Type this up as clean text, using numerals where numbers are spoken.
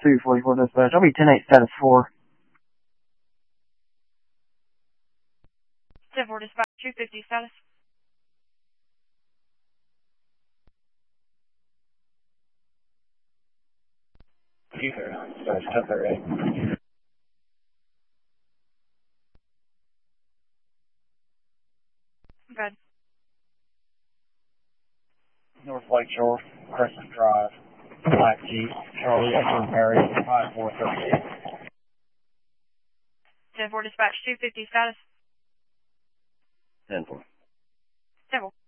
244 dispatch. I'll be 10-8 status 4. 10-4 dispatch, 250 status. You heard it. Sorry, stop that right. Good. North Lakeshore, Crescent Drive, Black Jeep, Charlie Echo Perry, 5438. 10-4 dispatch, 250 status. 10-4. 10-4.